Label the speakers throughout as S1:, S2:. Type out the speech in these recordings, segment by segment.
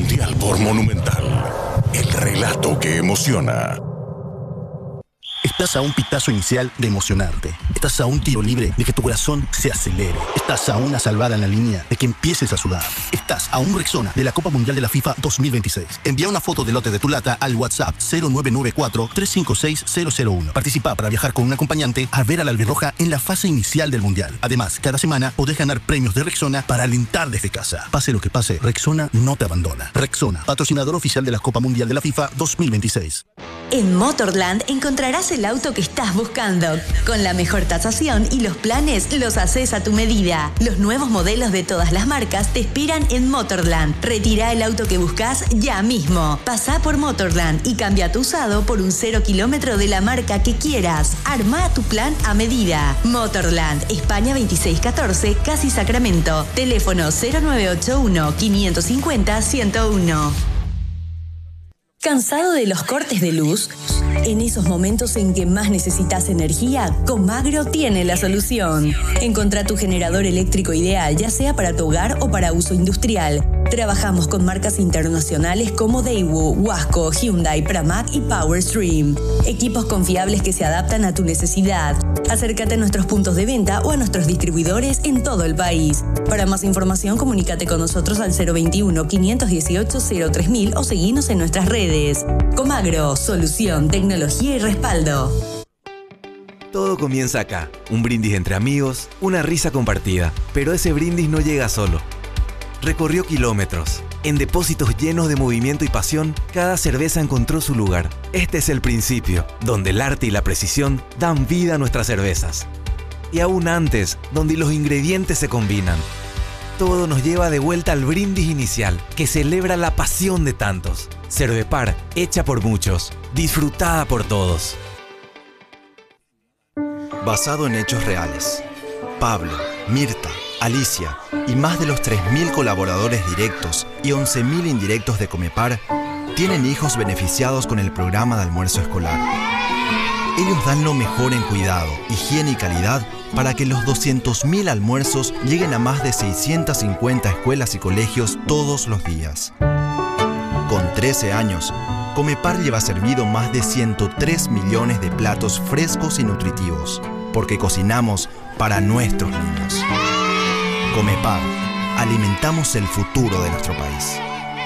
S1: Mundial por Monumental. El relato que emociona.
S2: Estás a un pitazo inicial de emocionarte. Estás a un tiro libre de que tu corazón se acelere. Estás a una salvada en la línea de que empieces a sudar. Estás a un Rexona de la Copa Mundial de la FIFA 2026. Envía una foto del lote de tu lata al WhatsApp 0994-356-001. Participa para viajar con un acompañante a ver a la albirroja en la fase inicial del Mundial. Además, cada semana podés ganar premios de Rexona para alentar desde casa. Pase lo que pase, Rexona no te abandona. Rexona, patrocinador oficial de la Copa Mundial de la FIFA 2026.
S3: En Motorland encontrarás el auto que estás buscando. Con la mejor tasación y los planes los haces a tu medida. Los nuevos modelos de todas las marcas te esperan en Motorland. Retira el auto que buscas ya mismo. Pasá por Motorland y cambia tu usado por un 0 kilómetro de la marca que quieras. Armá tu plan a medida. Motorland, España 2614, Casi Sacramento. Teléfono 0981 550 101. ¿Cansado de los cortes de luz? En esos momentos en que más necesitas energía, Comagro tiene la solución. Encontrá tu generador eléctrico ideal, ya sea para tu hogar o para uso industrial. Trabajamos con marcas internacionales como Daewoo, Wasco, Hyundai, Pramac y Powerstream. Equipos confiables que se adaptan a tu necesidad. Acércate a nuestros puntos de venta o a nuestros distribuidores en todo el país. Para más información, comunícate con nosotros al 021-518-03000 o seguinos en nuestras redes. Comagro, solución, tecnología y respaldo.
S4: Todo comienza acá. Un brindis entre amigos, una risa compartida. Pero ese brindis no llega solo. Recorrió kilómetros. En depósitos llenos de movimiento y pasión, cada cerveza encontró su lugar. Este es el principio, donde el arte y la precisión dan vida a nuestras cervezas. Y aún antes, donde los ingredientes se combinan. Todo nos lleva de vuelta al brindis inicial, que celebra la pasión de tantos. Cervepar, hecha por muchos, disfrutada por todos.
S5: Basado en hechos reales. Pablo, Mirta, Alicia y más de los 3.000 colaboradores directos y 11.000 indirectos de Comepar tienen hijos beneficiados con el programa de almuerzo escolar. Ellos dan lo mejor en cuidado, higiene y calidad para que los 200.000 almuerzos lleguen a más de 650 escuelas y colegios todos los días. Con 13 años, Comepar lleva servido más de 103 millones de platos frescos y nutritivos, porque cocinamos para nuestros niños. Comepar, alimentamos el futuro de nuestro país.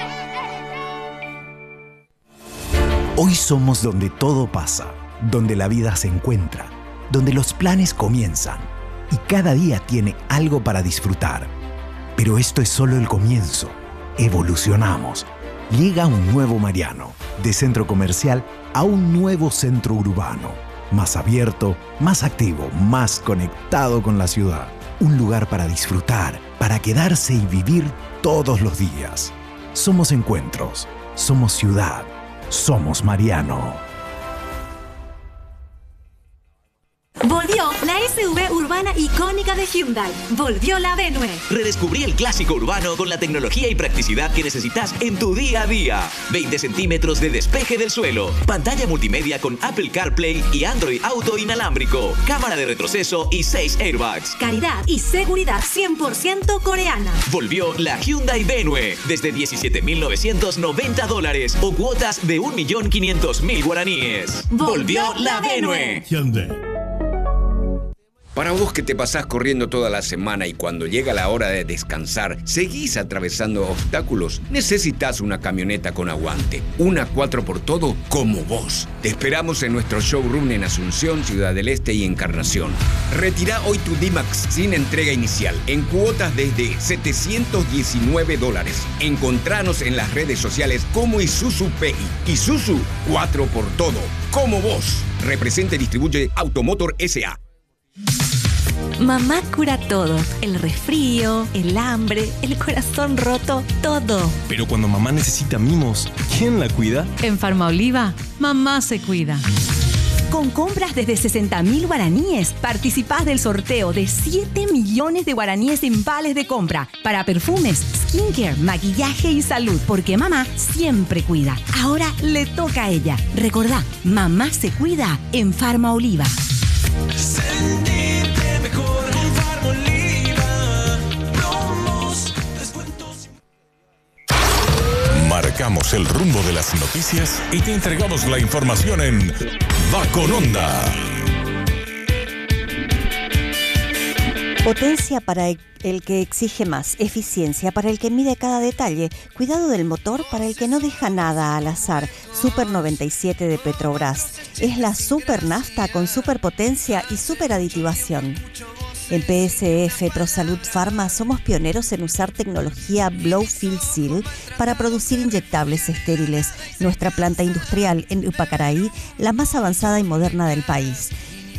S6: Hoy somos donde todo pasa, donde la vida se encuentra, donde los planes comienzan y cada día tiene algo para disfrutar. Pero esto es solo el comienzo. Evolucionamos. Llega un nuevo Mariano, de centro comercial a un nuevo centro urbano, más abierto, más activo, más conectado con la ciudad. Un lugar para disfrutar, para quedarse y vivir todos los días. Somos encuentros, somos ciudad, somos Mariano.
S7: Volvió la SUV urbana icónica de Hyundai. Volvió la Venue.
S8: Redescubrí el clásico urbano con la tecnología y practicidad que necesitas en tu día a día. 20 centímetros de despeje del suelo. Pantalla multimedia con Apple CarPlay y Android Auto inalámbrico. Cámara de retroceso y 6 airbags.
S7: Calidad y seguridad 100% coreana.
S8: Volvió la Hyundai Venue. Desde $17,990 o cuotas de 1.500.000 guaraníes.
S7: Volvió la Venue.
S8: Hyundai.
S9: Para vos que te pasás corriendo toda la semana y cuando llega la hora de descansar, seguís atravesando obstáculos, necesitas una camioneta con aguante. Una 4x como vos. Te esperamos en nuestro showroom en Asunción, Ciudad del Este y Encarnación. Retirá hoy tu D-Max sin entrega inicial, en cuotas desde $719. Encontranos en las redes sociales como Isuzu PI. Isuzu 4x como vos. Representa y distribuye Automotor S.A.
S3: Mamá cura todo. El resfrío, el hambre, el corazón roto, todo.
S10: Pero cuando mamá necesita mimos, ¿quién la cuida?
S11: En Farmaoliva, mamá se cuida.
S3: Con compras desde 60.000 guaraníes, participás del sorteo de 7 millones de guaraníes en vales de compra para perfumes, skincare, maquillaje y salud, porque mamá siempre cuida. Ahora le toca a ella. Recordá, mamá se cuida en Farmaoliva.
S12: Sentirte mejor con Farmaoliva. Promos, descuentos.
S1: marcamos el rumbo de las noticias y te entregamos la información en Va con Onda.
S12: Potencia para el que exige más, eficiencia para el que mide cada detalle, cuidado del motor para el que no deja nada al azar. Super 97 de Petrobras. Es la super nafta con superpotencia y super aditivación. En PSF ProSalud Pharma somos pioneros en usar tecnología Blow Fill Seal para producir inyectables estériles. Nuestra planta industrial en Upacaraí, la más avanzada y moderna del país.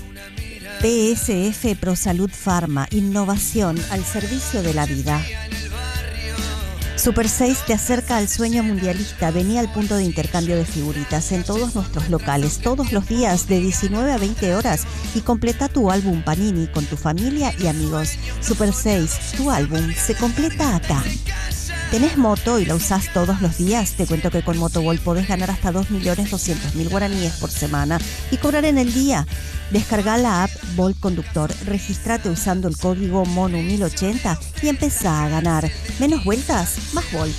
S12: PSF ProSalud Pharma, innovación al servicio de la vida. Super 6 te acerca al sueño mundialista. Vení al punto de intercambio de figuritas en todos nuestros locales, todos los días de 19 a 20 horas y completa tu álbum Panini con tu familia y amigos. Super 6, tu álbum se completa acá. ¿Tenés moto y la usás todos los días? Te cuento que con Motogol podés ganar hasta 2.200.000 guaraníes por semana y cobrar en el día. Descarga la app Volt Conductor, registrate usando el código MONU1080 y empezá a ganar. Menos vueltas, más Volt.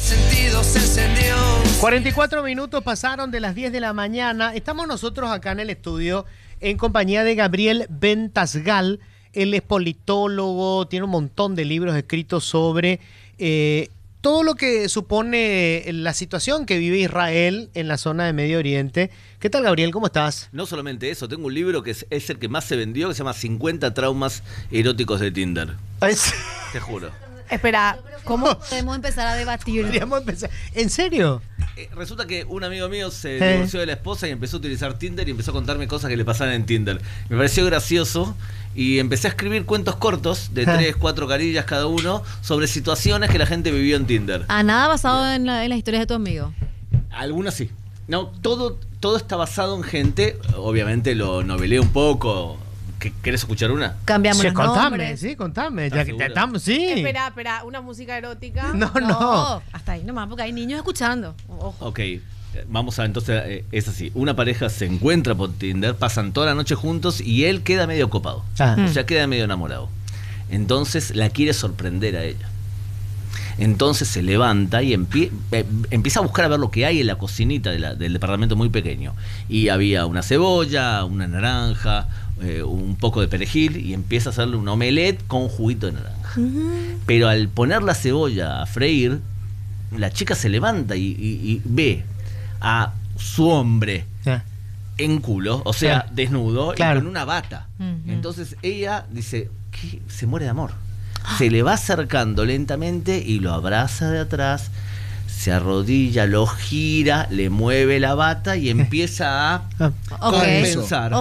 S13: 44 minutos pasaron de las 10 de la mañana. Estamos nosotros acá en el estudio en compañía de Gabriel Ventasgal. Él es politólogo, tiene un montón de libros escritos sobre todo lo que supone la situación que vive Israel en la zona de Medio Oriente. ¿Qué tal, Gabriel? ¿Cómo estás?
S14: No solamente eso, tengo un libro que es el que más se vendió, que se llama 50 traumas eróticos de Tinder. Te juro.
S15: Espera, ¿cómo podemos empezar a debatir?
S13: Podríamos empezar. ¿En serio?
S14: Resulta que un amigo mío se divorció de la esposa y empezó a utilizar Tinder y empezó a contarme cosas que le pasaban en Tinder. Me pareció gracioso y empecé a escribir cuentos cortos de 3, 4 carillas cada uno sobre situaciones que la gente vivió en Tinder.
S15: ¿A nada basado en las historias de tu amigo?
S14: Algunas sí. No, todo está basado en gente. Obviamente lo novelé un poco. ¿Querés escuchar una?
S15: Cambiamos los nombres.
S13: Sí, contame. Ya que estamos, sí.
S15: Espera, ¿una música erótica?
S13: No.
S15: Hasta ahí nomás, porque hay niños escuchando. Ojo.
S14: Ok, vamos a entonces, es así. Una pareja se encuentra por Tinder, pasan toda la noche juntos y él queda medio copado. O sea, queda medio enamorado. Entonces la quiere sorprender a ella. Entonces se levanta y empieza a buscar a ver lo que hay en la cocinita del departamento muy pequeño. Y había una cebolla, una naranja, un poco de perejil y empieza a hacerle un omelette con juguito de naranja. Pero al poner la cebolla a freír, la chica se levanta y ve a su hombre en culo, o sea, desnudo y con una bata. Entonces ella dice, ¿qué? Se muere de amor. Se le va acercando lentamente y lo abraza de atrás, se arrodilla, lo gira, le mueve la bata y empieza a compensar.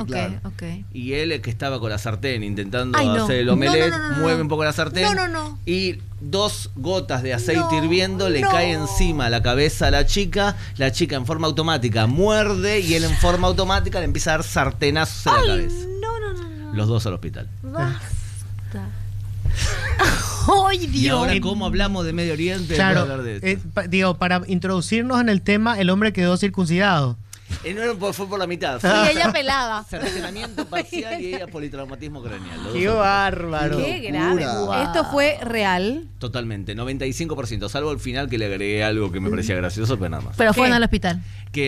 S14: Y él, que estaba con la sartén intentando hacer el omelette, mueve un poco la sartén y 2 gotas de aceite hirviendo le cae encima a la cabeza a la chica en forma automática muerde y él en forma automática le empieza a dar sartenazos en la cabeza. Los dos al hospital.
S15: ¡Ay, Dios!
S14: Y ahora, ¿cómo hablamos de Medio Oriente?
S13: Claro,
S14: Hablar de esto?
S13: digo, para introducirnos en el tema, el hombre quedó circuncidado.
S14: Fue por la mitad.
S15: Sí, ella pelada.
S14: Cercenamiento parcial y ella politraumatismo craneal.
S13: ¡Qué bárbaro!
S15: ¡Qué grave! Wow. ¿Esto fue real?
S14: Totalmente, 95%, salvo al final que le agregué algo que me parecía gracioso, pero nada más.
S15: Pero fueron al hospital.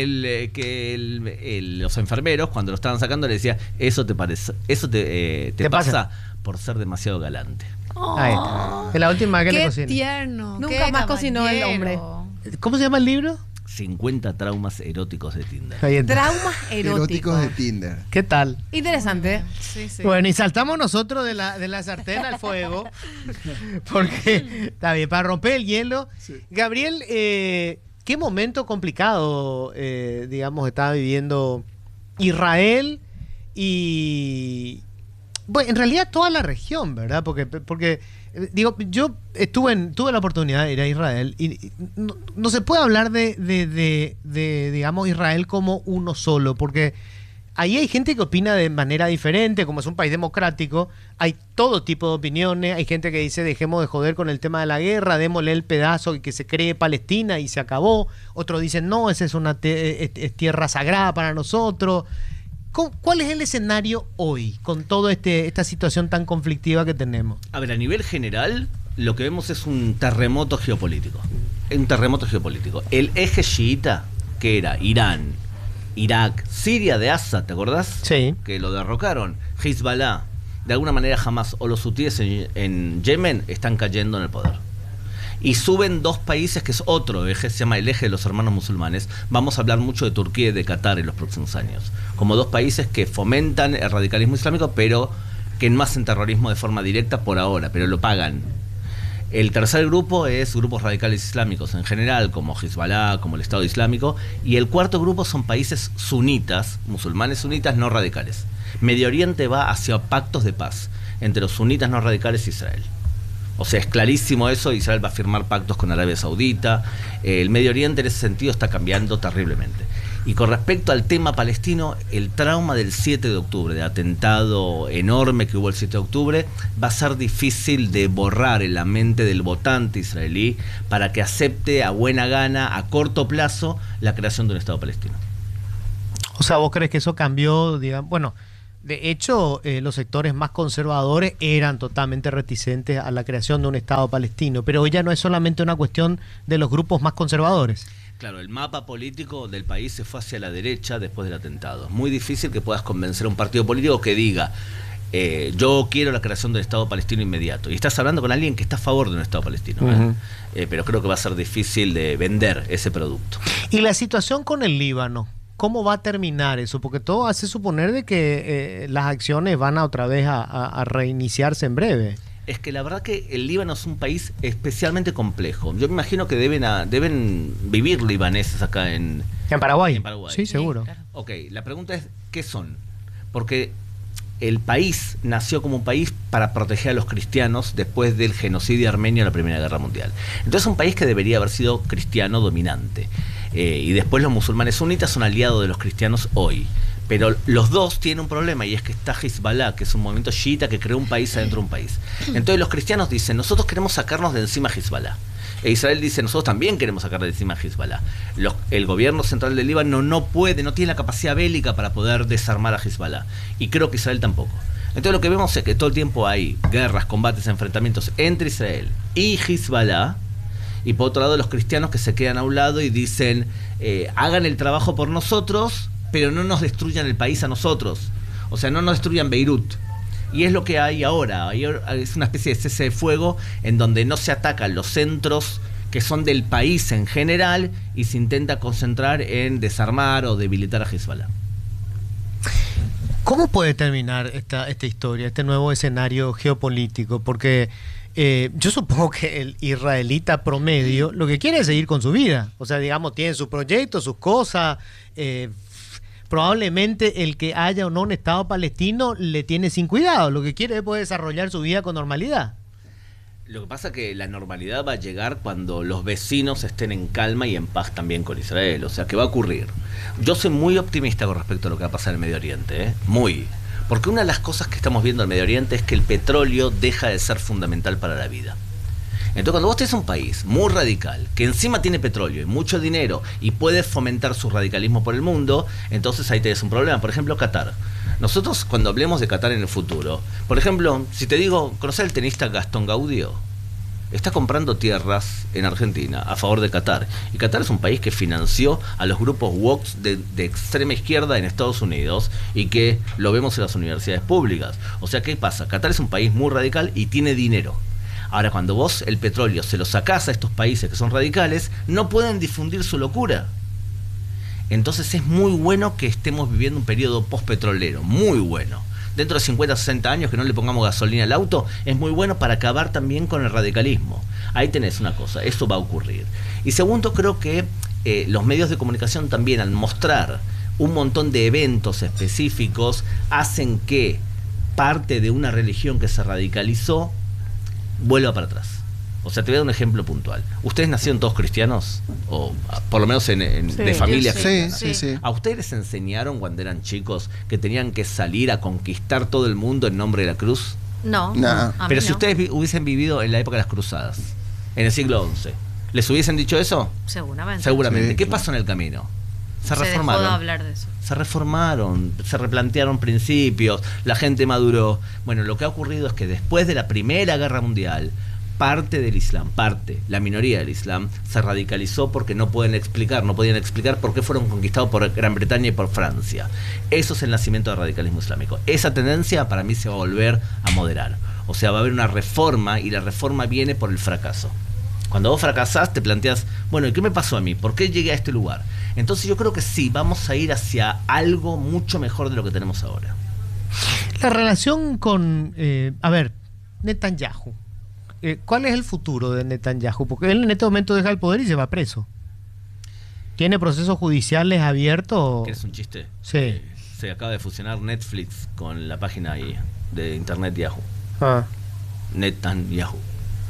S14: Que los enfermeros, cuando lo estaban sacando, le decía, eso te pasa por ser demasiado galante.
S13: Ahí está. Es la última que le cocina.
S15: ¡Qué tierno! Nunca más cocinó el hombre.
S13: ¿Cómo se llama el libro?
S14: 50 traumas eróticos de Tinder.
S15: Traumas eróticos
S16: de Tinder.
S13: ¿Qué tal?
S15: Interesante.
S13: Sí. Bueno, y saltamos nosotros de la sartén al fuego. Porque, está bien, para romper el hielo. Sí. Gabriel, ¿qué momento complicado, digamos, estaba viviendo Israel y... Bueno, en realidad toda la región, ¿verdad? Porque digo, yo tuve la oportunidad de ir a Israel y no se puede hablar de digamos, Israel como uno solo, porque ahí hay gente que opina de manera diferente, como es un país democrático, hay todo tipo de opiniones, hay gente que dice dejemos de joder con el tema de la guerra, démosle el pedazo y que se cree Palestina y se acabó, otros dicen no, esa es una es tierra sagrada para nosotros. ¿Cuál es el escenario hoy con toda esta situación tan conflictiva que tenemos?
S14: A ver, a nivel general, lo que vemos es un terremoto geopolítico. un terremoto geopolítico. El eje chiita, que era Irán, Irak, Siria de Assad, ¿te acordás?
S13: Sí.
S14: Que lo derrocaron. Hezbollah, de alguna manera Hamas o los hutíes en Yemen están cayendo en el poder. Y suben dos países que es otro eje, se llama el eje de los hermanos musulmanes. Vamos a hablar mucho de Turquía y de Qatar en los próximos años. Como dos países que fomentan el radicalismo islámico, pero que no hacen terrorismo de forma directa por ahora, pero lo pagan. El tercer grupo es grupos radicales islámicos en general, como Hezbollah, como el Estado Islámico. Y el cuarto grupo son países sunitas, musulmanes sunitas no radicales. Medio Oriente va hacia pactos de paz entre los sunitas no radicales y Israel. O sea, es clarísimo eso. Israel va a firmar pactos con Arabia Saudita. El Medio Oriente en ese sentido está cambiando terriblemente. Y con respecto al tema palestino, el trauma del 7 de octubre, de atentado enorme que hubo el 7 de octubre, va a ser difícil de borrar en la mente del votante israelí para que acepte a buena gana, a corto plazo, la creación de un Estado palestino.
S13: O sea, ¿vos crees que eso cambió, digamos? Bueno, de hecho, los sectores más conservadores eran totalmente reticentes a la creación de un Estado palestino, pero hoy ya no es solamente una cuestión de los grupos más conservadores.
S14: Claro, el mapa político del país se fue hacia la derecha después del atentado. Es muy difícil que puedas convencer a un partido político que diga yo quiero la creación del Estado palestino inmediato. Y estás hablando con alguien que está a favor de un Estado palestino. Pero creo que va a ser difícil de vender ese producto.
S13: ¿Y la situación con el Líbano? ¿Cómo va a terminar eso? Porque todo hace suponer de que las acciones van a otra vez a reiniciarse en breve.
S14: Es que la verdad que el Líbano es un país especialmente complejo. Yo me imagino que deben vivir libaneses acá en
S13: Paraguay.
S14: En Paraguay.
S13: Sí, seguro.
S14: Claro. Ok, la pregunta es, ¿qué son? Porque el país nació como un país para proteger a los cristianos después del genocidio armenio en la Primera Guerra Mundial. Entonces es un país que debería haber sido cristiano dominante. Y después los musulmanes sunitas son aliados de los cristianos hoy. Pero los dos tienen un problema, y es que está Hezbollah, que es un movimiento chiita que creó un país adentro de un país. Entonces los cristianos dicen, nosotros queremos sacarnos de encima a Hezbollah. E Israel dice, nosotros también queremos sacar de encima a Hezbollah. El gobierno central del Líbano no tiene la capacidad bélica para poder desarmar a Hezbollah. Y creo que Israel tampoco. Entonces lo que vemos es que todo el tiempo hay guerras, combates, enfrentamientos entre Israel y Hezbollah. Y por otro lado los cristianos que se quedan a un lado y dicen, hagan el trabajo por nosotros, pero no nos destruyan el país a nosotros. O sea, no nos destruyan Beirut. Y es lo que hay ahora. Es una especie de cese de fuego en donde no se atacan los centros que son del país en general y se intenta concentrar en desarmar o debilitar a Hezbollah.
S13: ¿Cómo puede terminar esta historia, este nuevo escenario geopolítico? Porque yo supongo que el israelita promedio lo que quiere es seguir con su vida. O sea, digamos, tiene su proyecto, sus cosas. Probablemente el que haya o no un Estado palestino le tiene sin cuidado. Lo que quiere es poder desarrollar su vida con normalidad.
S14: Lo que pasa es que la normalidad va a llegar cuando los vecinos estén en calma y en paz también con Israel. O sea, ¿qué va a ocurrir? Yo soy muy optimista con respecto a lo que va a pasar en el Medio Oriente, muy. Porque una de las cosas que estamos viendo en el Medio Oriente es que el petróleo deja de ser fundamental para la vida. Entonces, cuando vos tenés un país muy radical, que encima tiene petróleo y mucho dinero y puede fomentar su radicalismo por el mundo, entonces ahí tenés un problema. Por ejemplo, Qatar. Nosotros, cuando hablemos de Qatar en el futuro, por ejemplo, si te digo, ¿conocés al tenista Gastón Gaudio? Está comprando tierras en Argentina a favor de Qatar. Y Qatar es un país que financió a los grupos woke de extrema izquierda en Estados Unidos y que lo vemos en las universidades públicas. O sea, ¿qué pasa? Qatar es un país muy radical y tiene dinero. Ahora, cuando vos el petróleo se lo sacás a estos países que son radicales, no pueden difundir su locura. Entonces es muy bueno que estemos viviendo un periodo postpetrolero, muy bueno. Dentro de 50, 60 años que no le pongamos gasolina al auto, es muy bueno para acabar también con el radicalismo. Ahí tenés una cosa, eso va a ocurrir. Y segundo, creo que los medios de comunicación también, al mostrar un montón de eventos específicos, hacen que parte de una religión que se radicalizó vuelva para atrás. O sea, te voy a dar un ejemplo puntual. ¿Ustedes nacieron todos cristianos? O por lo menos de familias cristianas.
S16: Sí.
S14: ¿A ustedes les enseñaron cuando eran chicos que tenían que salir a conquistar todo el mundo en nombre de la cruz?
S16: No.
S14: Pero si ustedes hubiesen vivido en la época de las cruzadas, en el siglo XI, ¿les hubiesen dicho eso? Seguramente.
S16: Sí,
S14: ¿Qué pasó en el camino? Se reformaron.
S15: Dejó de hablar de eso.
S14: Se reformaron, se replantearon principios, la gente maduró. Bueno, lo que ha ocurrido es que después de la Primera Guerra Mundial, parte del Islam, la minoría del Islam, se radicalizó porque no podían explicar por qué fueron conquistados por Gran Bretaña y por Francia. Eso es el nacimiento del radicalismo islámico. Esa tendencia para mí se va a volver a moderar. O sea, va a haber una reforma y la reforma viene por el fracaso. Cuando vos fracasás te planteas, bueno, ¿y qué me pasó a mí? ¿Por qué llegué a este lugar? Entonces yo creo que sí, vamos a ir hacia algo mucho mejor de lo que tenemos ahora.
S13: La relación con, Netanyahu. ¿Cuál es el futuro de Netanyahu? Porque él en este momento deja el poder y se va preso. ¿Tiene procesos judiciales abiertos?
S14: ¿Qué es un chiste?
S13: Sí.
S14: Se acaba de fusionar Netflix con la página ahí de internet Yahoo. Netanyahu.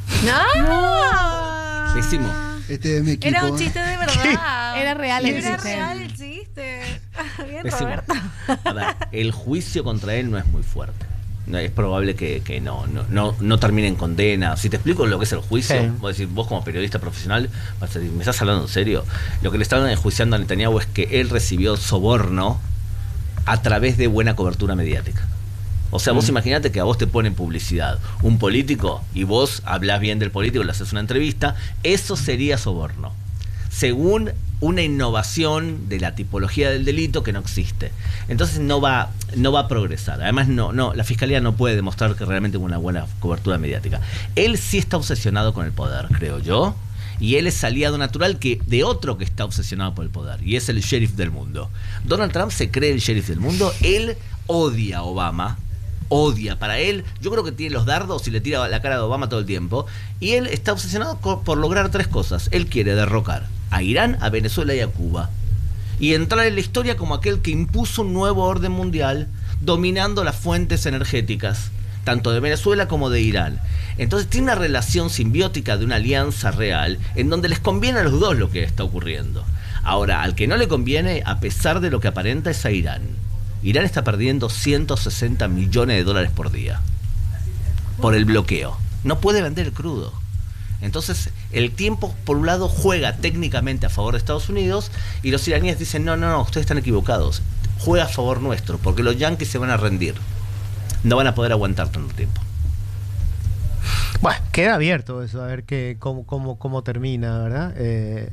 S15: ¡No!
S14: Pésimo.
S16: Este es mi equipo.
S15: Era un chiste de verdad.
S7: Era real el chiste.
S15: Era real el chiste. Bien,
S14: Pésimo.
S15: Roberto.
S14: A ver, el juicio contra él no es muy fuerte. Es probable que no termine en condena. Si te explico lo que es el juicio,
S13: Sí.
S14: vos como periodista profesional vas a decir, ¿me estás hablando en serio? Lo que le están enjuiciando a Netanyahu es que él recibió soborno a través de buena cobertura mediática. O sea, vos imaginate que a vos te ponen publicidad un político y vos hablás bien del político, le haces una entrevista, eso sería soborno. Según una innovación de la tipología del delito que no existe. Entonces no va a progresar. Además, la Fiscalía no puede demostrar que realmente hubo una buena cobertura mediática. Él sí está obsesionado con el poder, creo yo, y él es aliado natural de otro que está obsesionado por el poder, y es el sheriff del mundo. Donald Trump se cree el sheriff del mundo, él odia a Obama, para él, yo creo que tiene los dardos y le tira la cara de Obama todo el tiempo, y él está obsesionado por lograr tres cosas. Él quiere derrocar a Irán, a Venezuela y a Cuba, y entrar en la historia como aquel que impuso un nuevo orden mundial, dominando las fuentes energéticas, tanto de Venezuela como de Irán. Entonces tiene una relación simbiótica de una alianza real, en donde les conviene a los dos lo que está ocurriendo. Ahora, al que no le conviene, a pesar de lo que aparenta, es a Irán. Irán está perdiendo $160 millones por día por el bloqueo. No puede vender el crudo. Entonces, el tiempo, por un lado, juega técnicamente a favor de Estados Unidos, y los iraníes dicen, no, ustedes están equivocados. Juega a favor nuestro, porque los yanquis se van a rendir. No van a poder aguantar tanto tiempo.
S13: Bueno, queda abierto eso, a ver cómo termina, ¿verdad?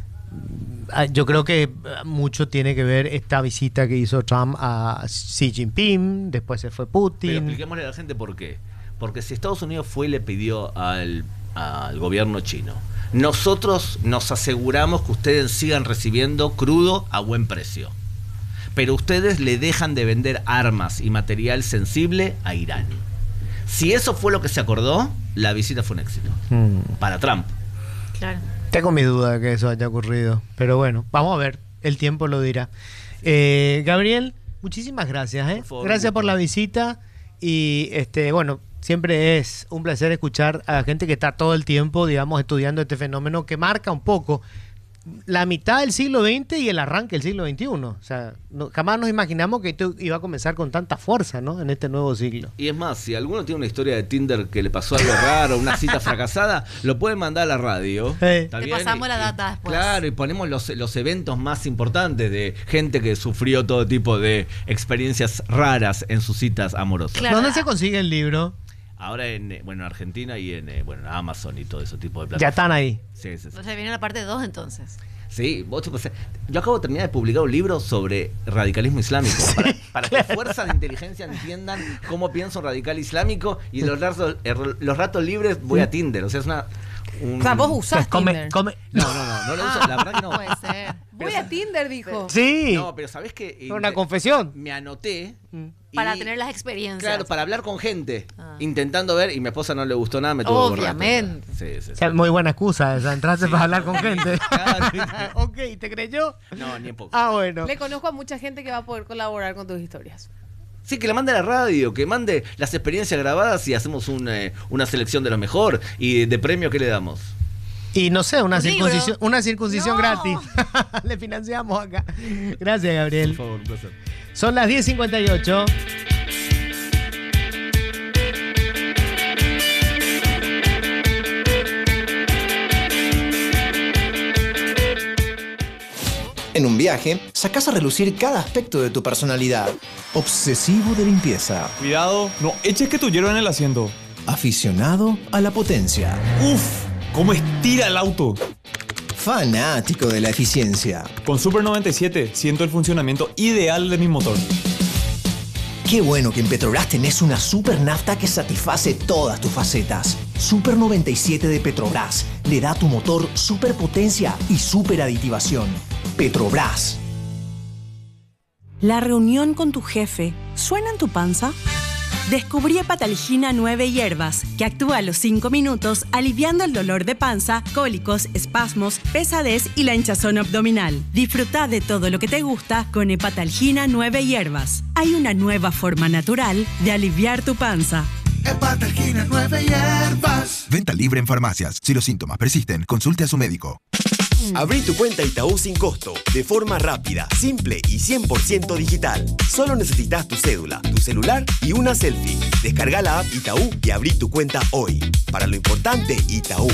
S13: Yo creo que mucho tiene que ver esta visita que hizo Trump a Xi Jinping, después se fue Putin.
S14: Pero expliquémosle a la gente por qué. Porque si Estados Unidos fue y le pidió al gobierno chino, nosotros nos aseguramos que ustedes sigan recibiendo crudo a buen precio, pero ustedes le dejan de vender armas y material sensible a Irán. Si eso fue lo que se acordó, la visita fue un éxito para Trump.
S15: Claro.
S13: Tengo mi duda de que eso haya ocurrido, pero bueno, vamos a ver, el tiempo lo dirá. Gabriel, muchísimas gracias. Por favor, gracias por la visita, y bueno, siempre es un placer escuchar a la gente que está todo el tiempo, digamos, estudiando este fenómeno que marca un poco la mitad del siglo XX y el arranque del siglo XXI. O sea, jamás nos imaginamos que esto iba a comenzar con tanta fuerza, ¿no? En este nuevo siglo.
S14: Y es más, si alguno tiene una historia de Tinder que le pasó algo raro, una cita fracasada, lo pueden mandar a la radio.
S15: Te pasamos la data después.
S14: Claro, y ponemos los eventos más importantes de gente que sufrió todo tipo de experiencias raras en sus citas amorosas.
S13: Claro. ¿Dónde se consigue el libro?
S14: Ahora en Argentina y en Amazon y todo ese tipo de plataformas.
S13: Ya están ahí.
S14: Sí.
S15: O sea, viene la parte 2 entonces.
S14: Sí, yo acabo de terminar de publicar un libro sobre radicalismo islámico, para que fuerzas de inteligencia entiendan cómo piensa un radical islámico, y los ratos libres voy a Tinder. O sea, es una...
S15: O sea, vos usás Tinder.
S14: No lo uso, la verdad que no.
S15: Puede ser. Voy a Tinder, dijo.
S13: Sí.
S14: No, pero ¿sabés qué?
S13: Una confesión.
S14: Me anoté.
S15: Para tener las experiencias.
S14: Claro, para hablar con gente. Intentando ver, y mi esposa no le gustó nada, me tuvo que borrar.
S15: Obviamente.
S14: Sí.
S13: O sea, muy buena excusa esa, entraste para hablar con gente.
S14: Claro.
S13: Ok, ¿te creyó?
S14: No, ni en poco.
S13: Bueno.
S15: Le conozco a mucha gente que va a poder colaborar con tus historias.
S14: Sí, que la mande a la radio, que mande las experiencias grabadas y hacemos una selección de lo mejor. ¿Y de premio qué le damos?
S13: Y no sé, una circuncisión gratis. Le financiamos acá. Gracias, Gabriel.
S14: Por favor, un placer.
S13: Son las 10:58.
S17: En un viaje, sacás a relucir cada aspecto de tu personalidad.
S6: Obsesivo de limpieza.
S10: Cuidado, no eches que tu hierro en el asiento.
S17: Aficionado a la potencia.
S10: ¡Uf! ¿Cómo estira el auto?
S17: Fanático de la eficiencia.
S10: Con Super 97 siento el funcionamiento ideal de mi motor.
S17: Qué bueno que en Petrobras tenés una super nafta que satisface todas tus facetas. Super 97 de Petrobras le da a tu motor super potencia y super aditivación. Petrobras.
S16: ¿La reunión con tu jefe suena en tu panza? Descubrí Hepatalgina 9 hierbas, que actúa a los 5 minutos aliviando el dolor de panza, cólicos, espasmos, pesadez y la hinchazón abdominal. Disfruta de todo lo que te gusta con Hepatalgina 9 hierbas. Hay una nueva forma natural de aliviar tu panza.
S18: Hepatalgina 9 hierbas.
S19: Venta libre en farmacias. Si los síntomas persisten, consulte a su médico.
S20: Abrí tu cuenta Itaú sin costo, de forma rápida, simple y 100% digital. Solo necesitas tu cédula, tu celular y una selfie. Descarga la app Itaú y abrí tu cuenta hoy. Para lo importante, Itaú.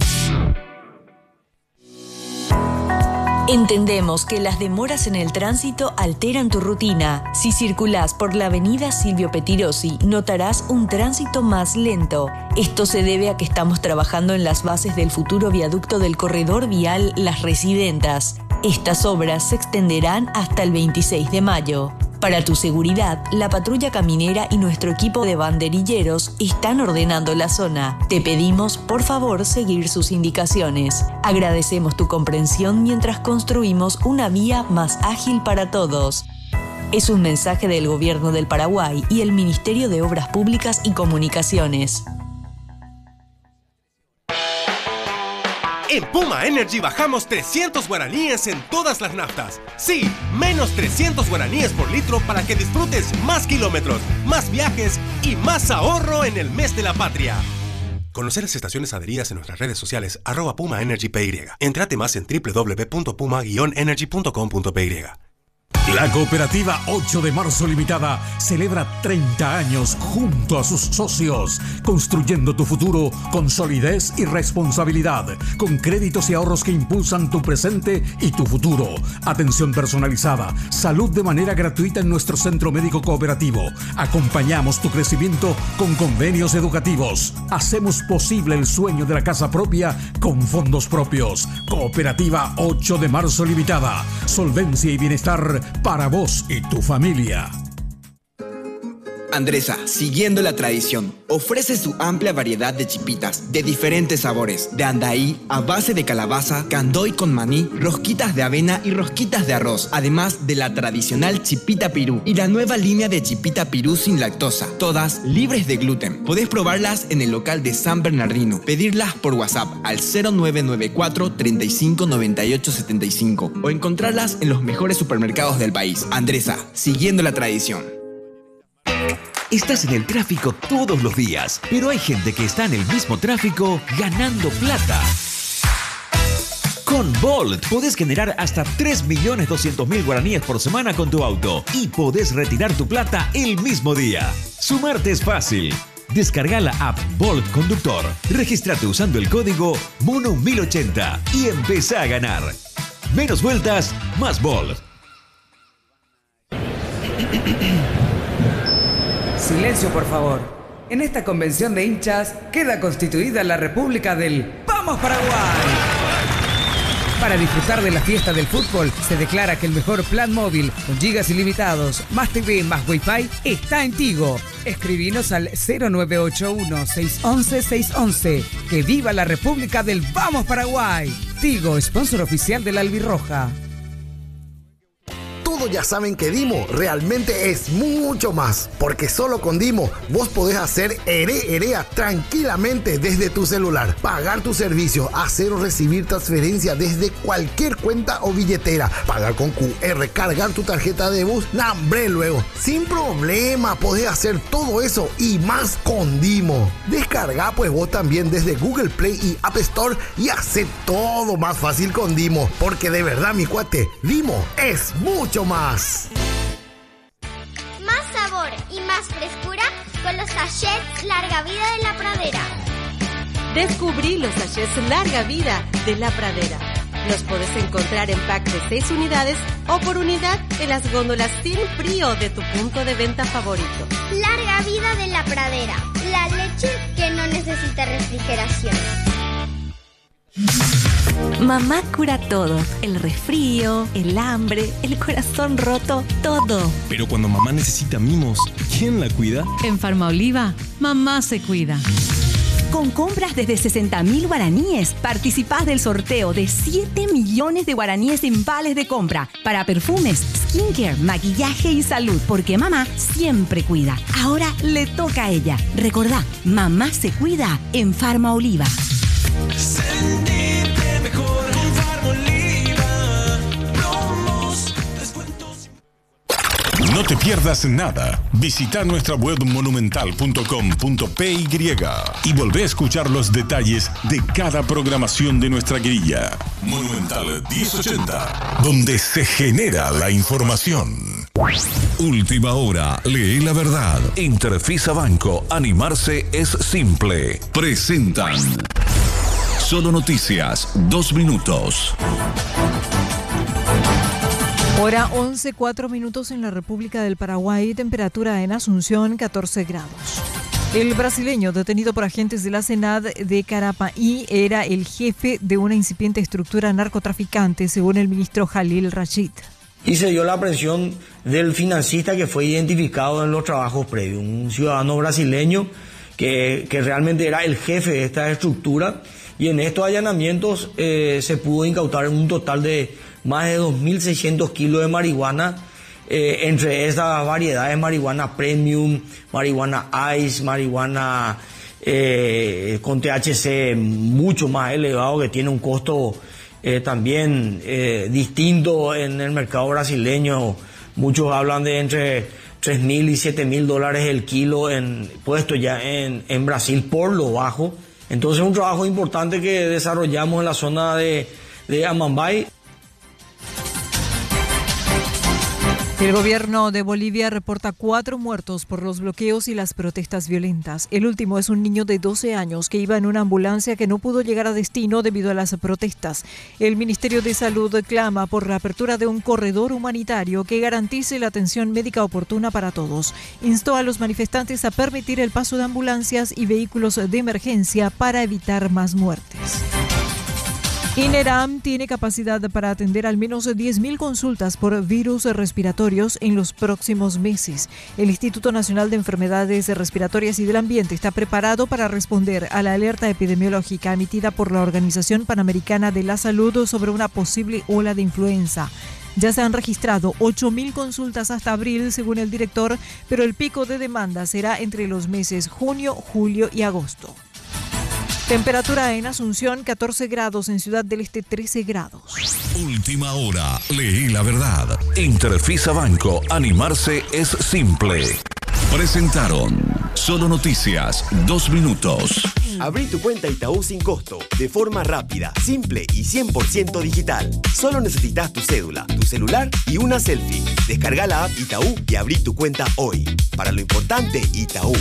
S3: Entendemos que las demoras en el tránsito alteran tu rutina. Si circulás por la avenida Silvio Pettirossi, notarás un tránsito más lento. Esto se debe a que estamos trabajando en las bases del futuro viaducto del corredor vial Las Residentas. Estas obras se extenderán hasta el 26 de mayo. Para tu seguridad, la patrulla caminera y nuestro equipo de banderilleros están ordenando la zona. Te pedimos, por favor, seguir sus indicaciones. Agradecemos tu comprensión mientras construimos una vía más ágil para todos. Es un mensaje del Gobierno del Paraguay y el Ministerio de Obras Públicas y Comunicaciones.
S21: En Puma Energy bajamos 300 guaraníes en todas las naftas. Sí, menos 300 guaraníes por litro para que disfrutes más kilómetros, más viajes y más ahorro en el mes de la patria. Conocer las estaciones adheridas en nuestras redes sociales @PumaEnergyPY. Entrate más en www.puma-energy.com.py.
S1: La cooperativa 8 de marzo Limitada celebra 30 años junto a sus socios, construyendo tu futuro con solidez y responsabilidad, con créditos y ahorros que impulsan tu presente y tu futuro. Atención personalizada, salud de manera gratuita en nuestro centro médico cooperativo. Acompañamos tu crecimiento con convenios educativos. Hacemos posible el sueño de la casa propia con fondos propios. Cooperativa 8 de marzo Limitada. Solvencia y bienestar para vos y tu familia.
S22: Andresa, siguiendo la tradición, ofrece su amplia variedad de chipitas de diferentes sabores, de andaí a base de calabaza, candoy con maní, rosquitas de avena y rosquitas de arroz, además de la tradicional chipita pirú y la nueva línea de chipita pirú sin lactosa, todas libres de gluten. Podés probarlas en el local de San Bernardino, pedirlas por WhatsApp al 0994 35 98 75 o encontrarlas en los mejores supermercados del país. Andresa, siguiendo la tradición.
S8: Estás en el tráfico todos los días, pero hay gente que está en el mismo tráfico ganando plata. Con Bolt podés generar hasta 3.200.000 guaraníes por semana con tu auto y podés retirar tu plata el mismo día. Sumarte es fácil. Descarga la app Bolt Conductor, regístrate usando el código MONO1080 y empezá a ganar. Menos vueltas, más Bolt.
S23: Silencio, por favor. En esta convención de hinchas queda constituida la República del ¡Vamos Paraguay! Para disfrutar de la fiesta del fútbol, se declara que el mejor plan móvil con gigas ilimitados, más TV, más Wi-Fi, está en Tigo. Escribinos al 0981-611-611. ¡Que viva la República del ¡Vamos Paraguay! Tigo, sponsor oficial de la Albirroja.
S24: Todos ya saben que Dimo realmente es mucho más, porque solo con Dimo vos podés hacer herea tranquilamente desde tu celular, pagar tu servicio, hacer o recibir transferencia desde cualquier cuenta o billetera, pagar con QR, cargar tu tarjeta de bus, ¡nambre! Luego, sin problema podés hacer todo eso y más con Dimo. Descarga pues vos también desde Google Play y App Store y hace todo más fácil con Dimo, porque de verdad, mi cuate, Dimo es mucho más.
S25: Más sabor y más frescura con los sachets Larga Vida de La Pradera.
S26: Descubrí los sachets Larga Vida de La Pradera. Los podés encontrar en pack de 6 unidades o por unidad en las góndolas sin frío de tu punto de venta favorito.
S25: Larga Vida de La Pradera. la leche que no necesita refrigeración.
S3: Mamá cura todo, el resfrío, el hambre, el corazón roto, todo.
S2: Pero cuando mamá necesita mimos, ¿quién la cuida?
S4: En Farmaoliva, mamá se cuida.
S3: Con compras desde 60.000 guaraníes, participás del sorteo de 7 millones de guaraníes en vales de compra para perfumes, skincare, maquillaje y salud, porque mamá siempre cuida. Ahora le toca a ella. Recordá, mamá se cuida en Farmaoliva.
S2: Sentirte mejor con Farmaoliva. Promos, descuentos.
S5: No te pierdas nada. Visita nuestra web monumental.com.py y volvé a escuchar los detalles de cada programación de nuestra grilla. Monumental 1080, donde se genera la información.
S9: Última hora, lee la verdad. Interfisa Banco, animarse es simple. Presentan Solo Noticias, 2 minutos.
S11: Hora 11:04 en la República del Paraguay, temperatura en Asunción 14 grados. El brasileño detenido por agentes de la CENAD de Carapaí era el jefe de una incipiente estructura narcotraficante, según el ministro Jalil Rachid.
S12: Y se dio la aprehensión del financista que fue identificado en los trabajos previos, un ciudadano brasileño que realmente era el jefe de esta estructura, y en estos allanamientos se pudo incautar un total de más de 2.600 kilos de marihuana, entre esas variedades: marihuana premium, marihuana ice, marihuana con THC mucho más elevado, que tiene un costo también distinto en el mercado brasileño. Muchos hablan de entre $3.000 y $7.000 el kilo, puesto ya en Brasil por lo bajo. Entonces, un trabajo importante que desarrollamos en la zona de Amambay.
S11: El gobierno de Bolivia reporta 4 muertos por los bloqueos y las protestas violentas. El último es un niño de 12 años que iba en una ambulancia que no pudo llegar a destino debido a las protestas. El Ministerio de Salud clama por la apertura de un corredor humanitario que garantice la atención médica oportuna para todos. Instó a los manifestantes a permitir el paso de ambulancias y vehículos de emergencia para evitar más muertes. INERAM tiene capacidad para atender al menos 10.000 consultas por virus respiratorios en los próximos meses. El Instituto Nacional de Enfermedades Respiratorias y del Ambiente está preparado para responder a la alerta epidemiológica emitida por la Organización Panamericana de la Salud sobre una posible ola de influenza. Ya se han registrado 8.000 consultas hasta abril, según el director, pero el pico de demanda será entre los meses junio, julio y agosto. Temperatura en Asunción 14 grados, en Ciudad del Este 13 grados.
S9: Última hora, lee la verdad. Interfisa Banco, animarse es simple. Presentaron Solo Noticias, 2 minutos.
S20: Abrí tu cuenta Itaú sin costo, de forma rápida, simple y 100% digital. Solo necesitas tu cédula, tu celular y una selfie. Descarga la app Itaú y abrí tu cuenta hoy. Para lo importante, Itaú.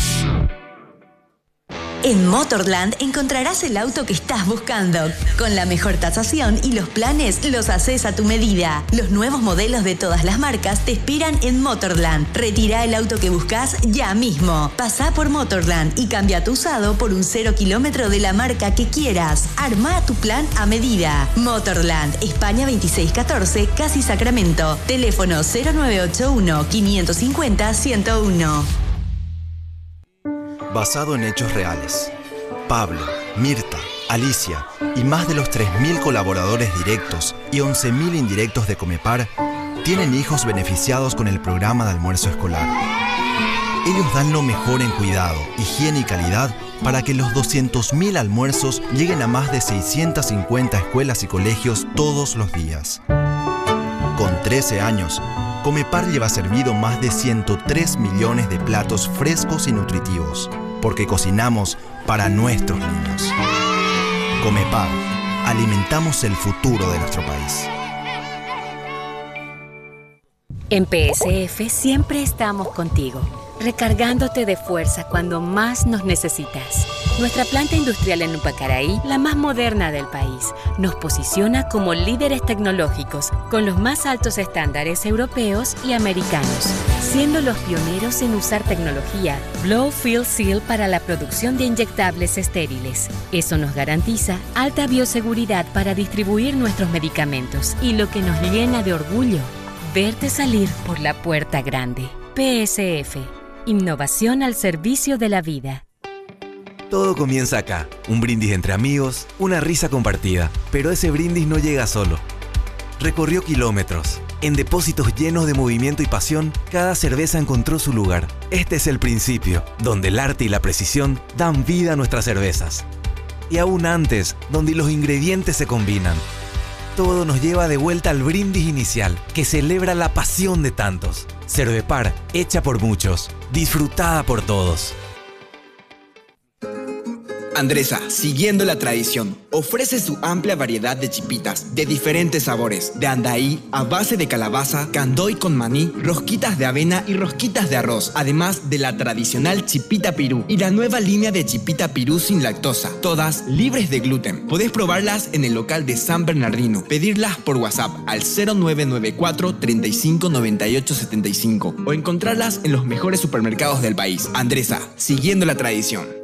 S3: En Motorland encontrarás el auto que estás buscando. Con la mejor tasación y los planes los haces a tu medida. Los nuevos modelos de todas las marcas te esperan en Motorland. Retira el auto que buscas ya mismo. Pasá por Motorland y cambia tu usado por un 0 kilómetro de la marca que quieras. Armá tu plan a medida. Motorland, España 2614, Casi Sacramento. Teléfono 0981 550 101.
S27: Basado en hechos reales. Pablo, Mirta, Alicia y más de los 3.000 colaboradores directos y 11.000 indirectos de Comepar tienen hijos beneficiados con el programa de almuerzo escolar. Ellos dan lo mejor en cuidado, higiene y calidad para que los 200.000 almuerzos lleguen a más de 650 escuelas y colegios todos los días. Con 13 años, Comepar lleva servido más de 103 millones de platos frescos y nutritivos, porque cocinamos para nuestros niños. Comepar, alimentamos el futuro de nuestro país.
S28: En PSF siempre estamos contigo, recargándote de fuerza cuando más nos necesitas. Nuestra planta industrial en Upacaraí, la más moderna del país, nos posiciona como líderes tecnológicos con los más altos estándares europeos y americanos, siendo los pioneros en usar tecnología Blow Fill Seal para la producción de inyectables estériles. Eso nos garantiza alta bioseguridad para distribuir nuestros medicamentos y lo que nos llena de orgullo, verte salir por la puerta grande. PSF, innovación al servicio de la vida.
S6: Todo comienza acá, un brindis entre amigos, una risa compartida, pero ese brindis no llega solo. Recorrió kilómetros. En depósitos llenos de movimiento y pasión, cada cerveza encontró su lugar. Este es el principio, donde el arte y la precisión dan vida a nuestras cervezas. Y aún antes, donde los ingredientes se combinan. Todo nos lleva de vuelta al brindis inicial, que celebra la pasión de tantos. Cervepar, hecha por muchos, disfrutada por todos.
S22: Andresa, siguiendo la tradición, ofrece su amplia variedad de chipitas de diferentes sabores, de andaí a base de calabaza, candoy con maní, rosquitas de avena y rosquitas de arroz, además de la tradicional chipita pirú y la nueva línea de chipita pirú sin lactosa, todas libres de gluten. Podés probarlas en el local de San Bernardino, pedirlas por WhatsApp al 0994 35 98 75 o encontrarlas en los mejores supermercados del país. Andresa, siguiendo la tradición.